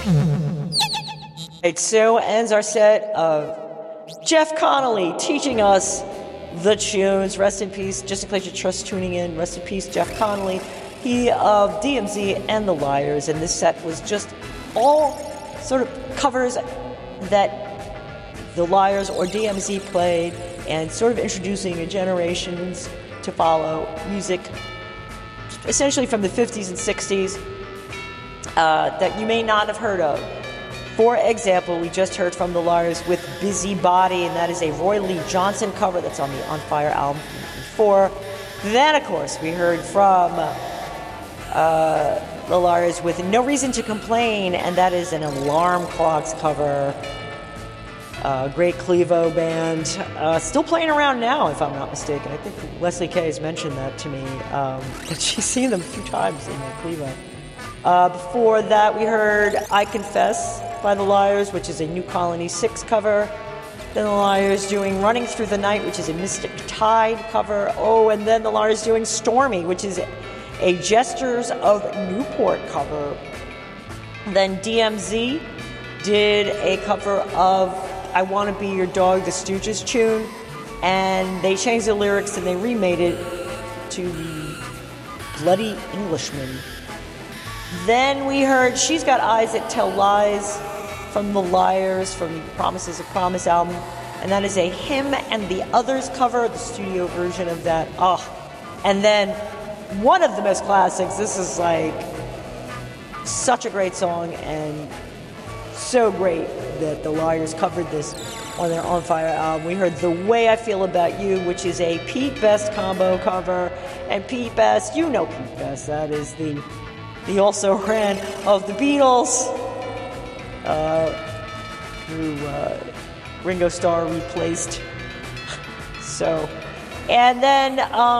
Right, so ends our set of Jeff Connolly teaching us the tunes. Rest in peace. Just in case you're just tuning in, rest in peace, Jeff Connolly. He of DMZ and the Liars, and this set was just all sort of covers that the Liars or DMZ played, and sort of introducing a generations to follow music, essentially from the 50s and 60s, that you may not have heard of. For example, we just heard from the Liars with Busy Body, and that is a Roy Lee Johnson cover that's on the On Fire album before. Then, of course, we heard from the Liars with No Reason to Complain, and that is an Alarm Clocks cover. Great Clevo band. Still playing around now, if I'm not mistaken. I think Leslie Kay has mentioned that to me. That she's seen them a few times in Clevo. Before that, we heard I Confess by the Liars, which is a New Colony 6 cover. Then the Liars doing Running Through the Night, which is a Mystic Tide cover. Oh, and then the Liars doing Stormy, which is a Jesters of Newport cover. Then DMZ did a cover of I Want to Be Your Dog, the Stooges tune, and they changed the lyrics and they remade it to the Bloody Englishman. Then we heard She's Got Eyes That Tell Lies from the Liars from the Promises of Promise album, and that is a Him and the Others cover, the studio version of that. And then one of the most classics, this is like such a great song and so great that the Liars covered this on their On Fire album. We heard The Way I Feel About You, which is a Pete Best combo cover, and Pete Best, you know Pete Best, that is the also ran of the Beatles, who Ringo Starr replaced. So, and then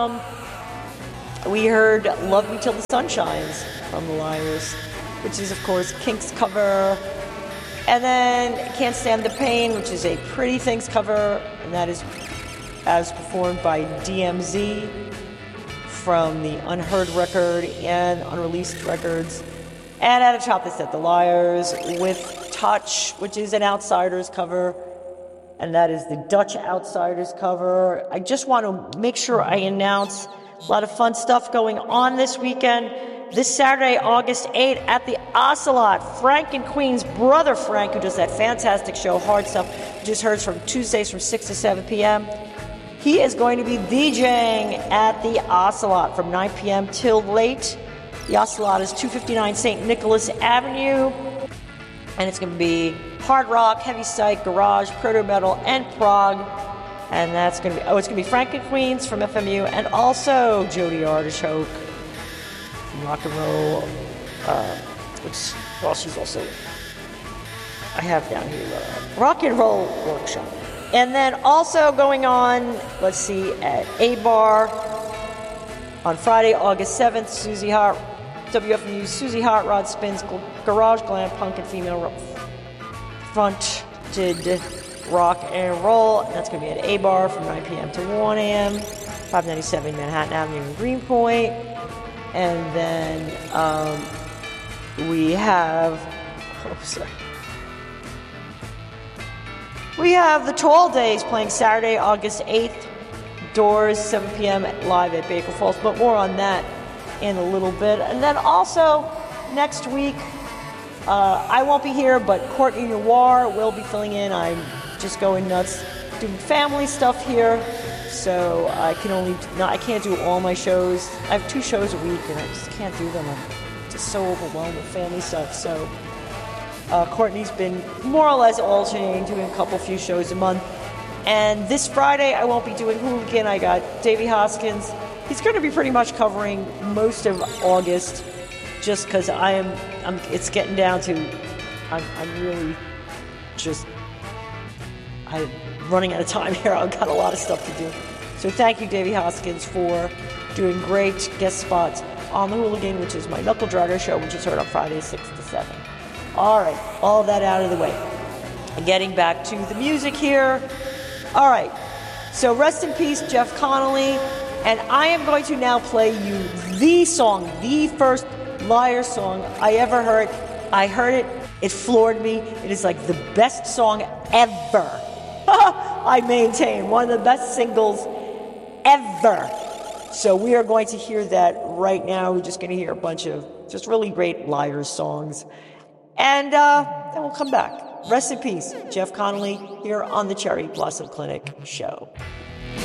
we heard Love Me Till the Sun Shines from the Liars, which is, of course, Kinks cover. And then Can't Stand the Pain, which is a Pretty Things cover, and that is as performed by DMZ from the Unheard record and Unreleased records. And at the top they said the Liars with Touch, which is an Outsiders cover, and that is the Dutch Outsiders cover. I just want to make sure I announce a lot of fun stuff going on this weekend. This Saturday, August 8th, at the Ocelot, Frank and Queen's brother Frank, who does that fantastic show, Hard Stuff, we just heard from Tuesdays from 6 to 7 p.m., he is going to be DJing at the Ocelot from 9 p.m. till late. The Ocelot is 259 St. Nicholas Avenue, and it's going to be hard rock, heavy psych, garage, proto metal, and prog. And that's going to be, it's going to be Frank and Queens from FMU, and also Jody Artichoke from Rock and Roll, which, well, she's also, I have down here, Rock and Roll Workshop. And then also going on, let's see, at A-Bar on Friday, August 7th, WFMU Susie Hot Rod spins garage, glam, punk, and female fronted rock and roll. That's going to be at A-Bar from 9 p.m. to 1 a.m., 597 Manhattan Avenue in Greenpoint. And then we have, we have the Tall Days playing Saturday, August 8th. Doors, 7 p.m. live at Baker Falls, but more on that in a little bit. And then also, next week, I won't be here, but Courtney Noir will be filling in. I'm just going nuts doing family stuff here, so I can't do all my shows. I have 2 shows a week, and I just can't do them. I'm just so overwhelmed with family stuff, so Courtney's been more or less alternating, doing a few shows a month. And this Friday, I won't be doing Hooligan. I got Davey Hoskins. He's going to be pretty much covering most of August, just because it's getting down to, I'm really just, I'm running out of time here. I've got a lot of stuff to do. So thank you, Davey Hoskins, for doing great guest spots on the Hooligan, which is my Knuckle Dragger show, which is heard on Fridays 6 to 7. All right, all of that out of the way. And getting back to the music here. All right, so rest in peace, Jeff Connolly. And I am going to now play you the song, the first Liar song I ever heard. I heard it It floored me. It is like the best song ever. I maintain, one of the best singles ever. So we are going to hear that right now. We're just going to hear a bunch of just really great Liars songs. And then we'll come back. Rest in peace, Jeff Connolly, here on the Cherry Blossom Clinic show.